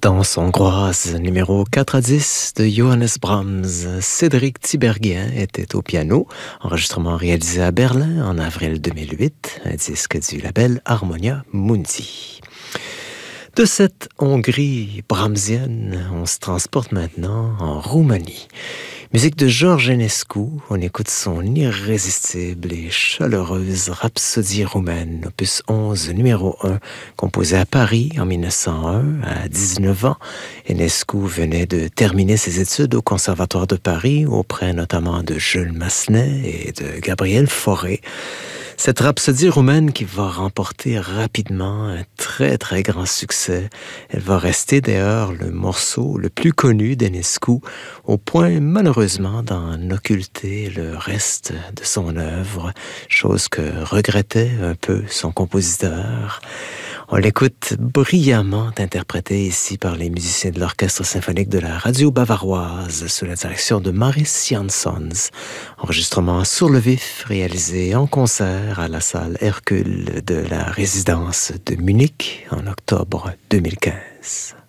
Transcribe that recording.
Danse hongroise numéro 4 à 10 de Johannes Brahms. Cédric Tiberghien était au piano. Enregistrement réalisé à Berlin en avril 2008. Un disque du label Harmonia Mundi. De cette Hongrie brahmsienne, on se transporte maintenant en Roumanie. Musique de George Enescu, on écoute son irrésistible et chaleureuse Rhapsodie roumaine, opus 11, numéro 1, composé à Paris en 1901, à 19 ans. Enescu venait de terminer ses études au Conservatoire de Paris, auprès notamment de Jules Massenet et de Gabriel Fauré. Cette rhapsodie roumaine qui va remporter rapidement un très très grand succès. Elle va rester d'ailleurs le morceau le plus connu d'Enescu, au point malheureusement d'en occulter le reste de son œuvre, chose que regrettait un peu son compositeur. On l'écoute brillamment interprété ici par les musiciens de l'Orchestre symphonique de la radio bavaroise sous la direction de Maris Jansons. Enregistrement sur le vif réalisé en concert à la salle Hercule de la résidence de Munich en octobre 2015.